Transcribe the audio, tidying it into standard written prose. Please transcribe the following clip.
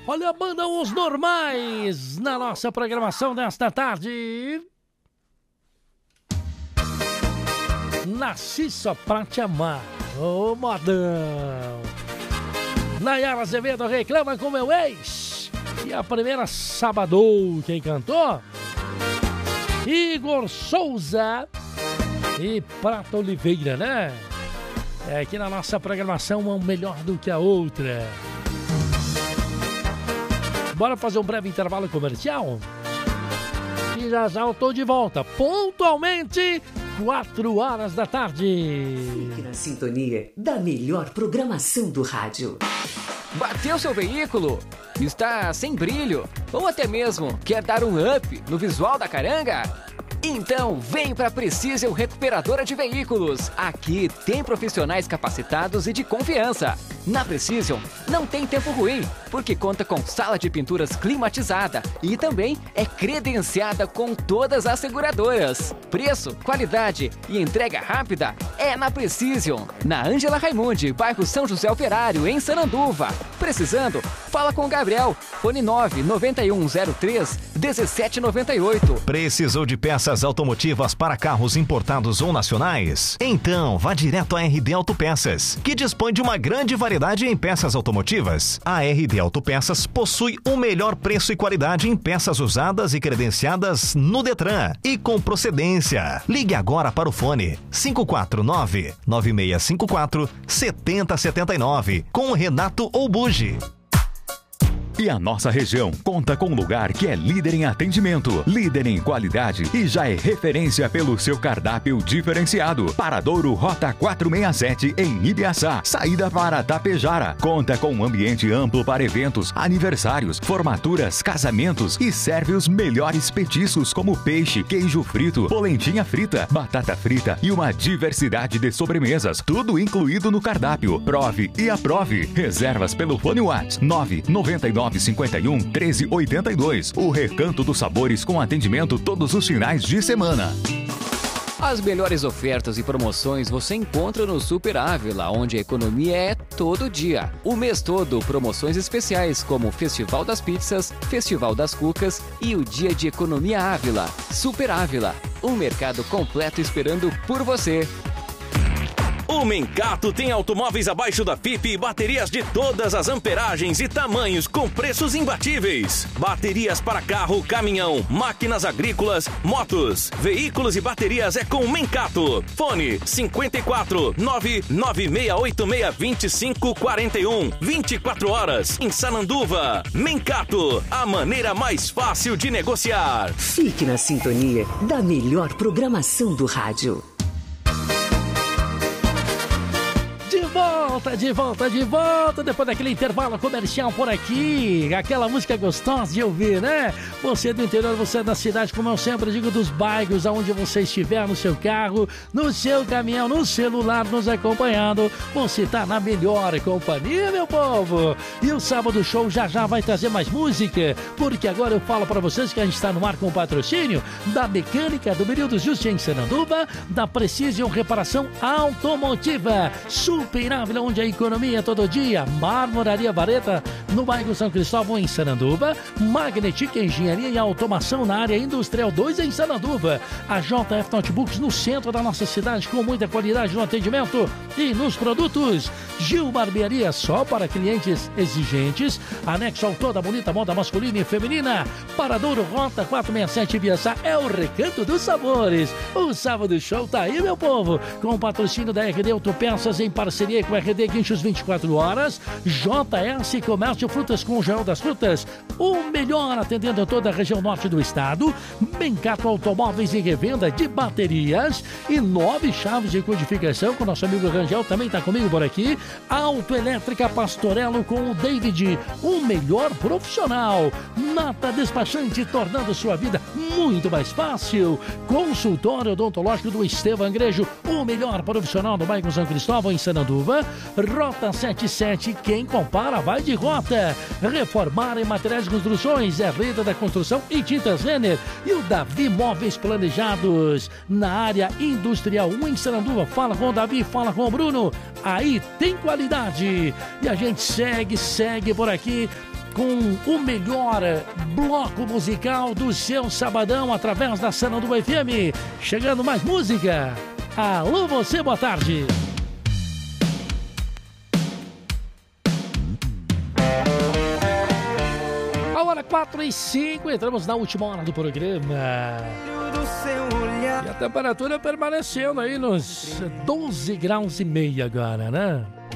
Olha a banda Os Normais na nossa programação desta tarde. Nasci só pra te amar, ô modão. Nayara Azevedo reclama com meu ex. E a primeira Sabadou, quem cantou? Igor Souza e Prata Oliveira, né? É aqui na nossa programação uma melhor do que a outra. Bora fazer um breve intervalo comercial? E já eu tô de volta, pontualmente, 4 horas da tarde. Fique na sintonia da melhor programação do rádio. Bateu seu veículo? Está sem brilho? Ou até mesmo quer dar um up no visual da caranga? Então vem para a Precision Recuperadora de Veículos. Aqui tem profissionais capacitados e de confiança. Na Precision não tem tempo ruim, porque conta com sala de pinturas climatizada e também é credenciada com todas as seguradoras. Preço, qualidade e entrega rápida é na Precision, na Ângela Raimundi, bairro São José Operário, em Sananduva. Precisando? Fala com o Gabriel. Fone 99103-1798. Precisou de peças automotivas para carros importados ou nacionais? Então, vá direto à RD Autopeças, que dispõe de uma grande variedade em peças automotivas. A RD Autopeças possui o melhor preço e qualidade em peças usadas e credenciadas no Detran e com procedência. Ligue agora para o fone 549-9654-7079 com o Renato Oubugi. E a nossa região conta com um lugar que é líder em atendimento, líder em qualidade e já é referência pelo seu cardápio diferenciado. Paradouro Rota 467 em Ibiaçá, saída para Tapejara. Conta com um ambiente amplo para eventos, aniversários, formaturas, casamentos e serve os melhores petiscos como peixe, queijo frito, polentinha frita, batata frita e uma diversidade de sobremesas, tudo incluído no cardápio. Prove e aprove. Reservas pelo fone WhatsApp 99951-1382. O Recanto dos Sabores com atendimento todos os finais de semana. As melhores ofertas e promoções você encontra no Super Ávila, onde a economia é todo dia. O mês todo, promoções especiais como o Festival das Pizzas, Festival das Cucas e o Dia de Economia Ávila. Super Ávila, um mercado completo esperando por você. O Mencato tem automóveis abaixo da FIP e baterias de todas as amperagens e tamanhos com preços imbatíveis. Baterias para carro, caminhão, máquinas agrícolas, motos, veículos e baterias é com o Mencato. Fone 54 996862541. 24 horas em Sananduva. Mencato, a maneira mais fácil de negociar. Fique na sintonia da melhor programação do rádio. De volta, depois daquele intervalo comercial por aqui, aquela música gostosa de ouvir, né? Você é do interior, você é da cidade, como eu sempre digo, dos bairros, aonde você estiver, no seu carro, no seu caminhão, no celular, nos acompanhando, você tá na melhor companhia, meu povo! E o Sábado Show já vai trazer mais música, porque agora eu falo pra vocês que a gente está no ar com o patrocínio da Mecânica do Benildo Justi em Sananduva, da Precision Reparação Automotiva, Super Ávila, onde a economia é todo dia. Marmoraria Vareta, no bairro São Cristóvão, em Sananduva. Magnetic Engenharia e Automação na área Industrial 2, em Sananduva. A JF Notebooks, no centro da nossa cidade, com muita qualidade no atendimento e nos produtos. Gil Barbearia, só para clientes exigentes. Anexo ao toda bonita moda masculina e feminina. Paradouro Rota 467 Ibiaçá, é o Recanto dos Sabores. O Sábado Show tá aí, meu povo, com o patrocínio da RD Autopeças, em parceria com a RD Guinchos 24 horas, JS Comércio Frutas com o Joel das Frutas, o melhor atendendo toda a região norte do estado. Mencato Automóveis e Revenda de Baterias e 9 chaves de codificação, com o nosso amigo Rangel, também está comigo por aqui. Autoelétrica Pastorello com o David, o melhor profissional. Nata Despachante, tornando sua vida muito mais fácil. Consultório odontológico do Estevam Angrejo, o melhor profissional do bairro São Cristóvão, em Sananduva. Rota 77, quem compara vai de rota. Reformar em materiais de construções é Reda da Construção e Tintas Renner. E o Davi Móveis Planejados na área industrial 1 em Sananduva. Fala com o Davi, fala com o Bruno. Aí tem qualidade. E a gente segue por aqui com o melhor bloco musical do seu sabadão através da Sanandu FM. Chegando mais música. Alô, você, boa tarde. A hora 4h05, entramos na última hora do programa. E a temperatura permanecendo aí nos 12 graus e meio agora, né?